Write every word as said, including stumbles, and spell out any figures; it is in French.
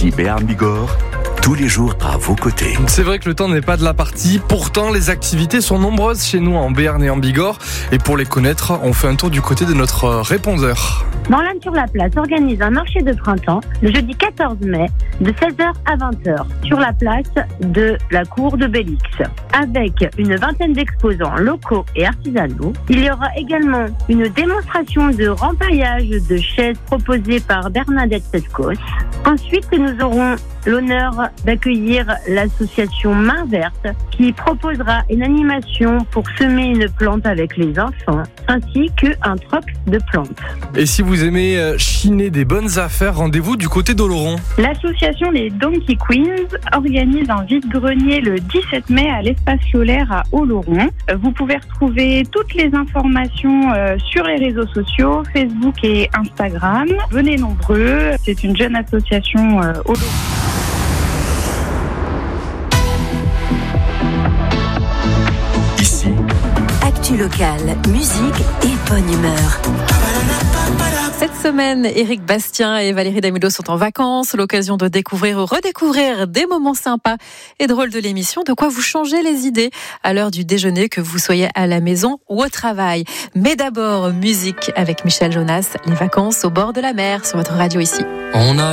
Ici Béarn Bigorre, tous les jours à vos côtés. C'est vrai que le temps n'est pas de la partie, pourtant les activités sont nombreuses chez nous en Béarn et en Bigorre. Et pour les connaître, on fait un tour du côté de notre répondeur. Morlanes-sur-la-Place organise un marché de printemps le jeudi quatorze mai de seize heures à vingt heures sur la place de la cour de Bélix avec une vingtaine d'exposants locaux et artisanaux. Il y aura également une démonstration de rempaillage de chaises proposée par Bernadette Sescos. Ensuite, nous aurons l'honneur d'accueillir l'association Main Verte qui proposera une animation pour semer une plante avec les enfants ainsi qu'un troc de plantes. Et si vous aimez chiner des bonnes affaires, rendez-vous du côté d'Oloron. L'association Les Donkey Queens organise un vide-grenier le dix-sept mai à l'espace Solaire à Oloron. Vous pouvez retrouver toutes les informations sur les réseaux sociaux, Facebook et Instagram. Venez nombreux, c'est une jeune association Oloron. Ici, actu locale, musique et bonne humeur. Cette semaine, Éric Bastien et Valérie Damido sont en vacances. L'occasion de découvrir ou redécouvrir des moments sympas et drôles de l'émission. De quoi vous changer les idées à l'heure du déjeuner, que vous soyez à la maison ou au travail. Mais d'abord, musique avec Michel Jonas. Les vacances au bord de la mer sur votre radio ici. On a